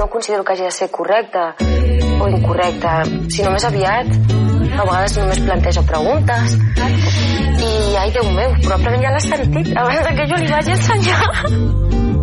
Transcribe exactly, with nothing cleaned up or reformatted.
no considero que hagi de ser correcta o incorrecta, sinó més aviat a vegades només plantejo preguntes i ai Déu meu, probablement ja l'has sentit abans que jo li vagi ensenyar.